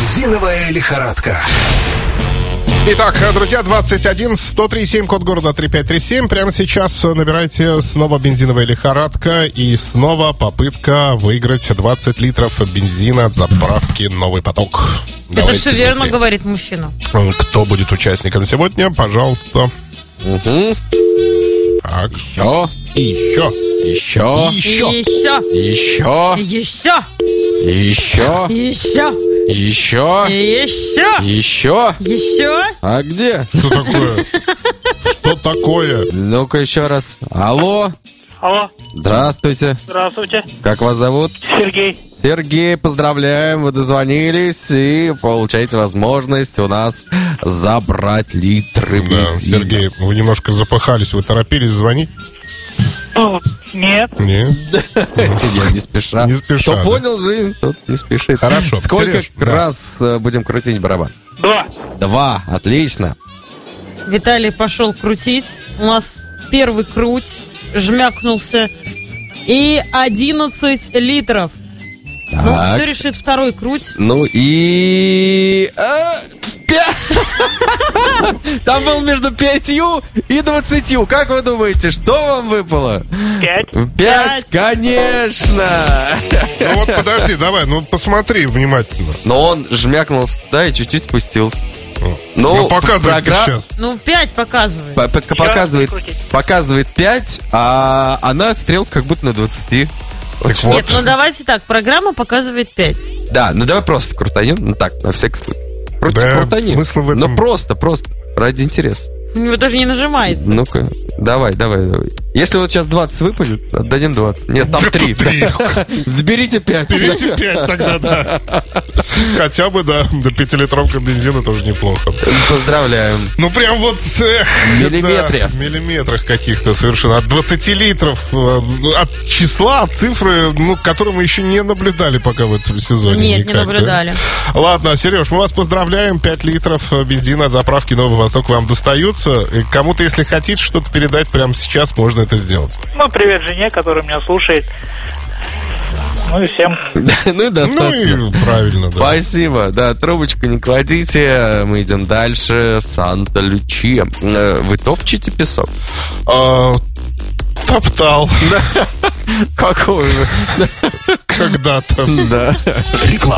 Бензиновая лихорадка. Итак, друзья, 21-103-7, код города 3537. Прямо сейчас набирайте снова бензиновая лихорадка. И снова попытка выиграть 20 литров бензина от заправки «Новый поток». Это все верно, говорит мужчина. Кто будет участником сегодня, пожалуйста. Угу. Так. Еще. Еще. Еще. Еще. Еще. Еще. Еще. Еще. Еще. Еще. Еще. Еще. А где? Что такое? Что такое? Ну-ка еще раз. Алло. Алло, Здравствуйте. здравствуйте. Как вас зовут? Сергей. Сергей, поздравляем, вы дозвонились и получаете возможность у нас забрать литры Да, бензина. Сергей, вы немножко запыхались, вы торопились звонить? Нет. Нет. Я не спеша. Не спеша, Кто да. понял жизнь, тот не спешит. Хорошо. Сколько Сереж, да. раз будем крутить барабан? 2. 2. Отлично. Виталий пошел крутить. У нас первый круть жмякнулся. И 11 литров. Ну, Так. все решит второй круть. Ну и... Там был между 5 и 20. Как вы думаете, что вам выпало? 5. 5, конечно! Ну вот подожди, давай, ну посмотри внимательно. Но он жмякнулся туда и чуть-чуть спустился. Ну, показывает програ- сейчас. Ну, 5 показывает. Показывает 5, а она стрелка как будто на 20. Очень- Нет, ну давайте так. Программа показывает 5. Да, ну давай просто крутанем. Ну так, на всякий случай. Просто Да, крутанем. смысла в этом- Ну просто, ради интереса. У него даже не нажимается. Ну-ка, давай. Если вот сейчас 20 выпадет, отдадим 20. Нет, там Да 3. тут 3. Берите 5. Берите 5 тогда, да. Хотя бы, да, до 5-литровка бензина тоже неплохо. Поздравляем. Ну, прям вот... Миллиметре. Да, в миллиметрах каких-то совершенно. От 20 литров, от числа, от цифры, ну, которые мы еще не наблюдали пока в этом сезоне. Нет, никак, не наблюдали. Да? Ладно, Сереж, мы вас поздравляем. 5 литров бензина от заправки «Новый поток» вам достаются. И кому-то, если хотите что-то передать прямо сейчас, можно это сделать. Ну, привет жене, которая меня слушает. Ну и всем. Ну и достаточно. Ну и правильно, да. Спасибо. Да, трубочку не кладите. Мы идем дальше. Санта-Лючия. Вы топчете песок? Топтал. Какой вы? Когда-то. Да. Реклама.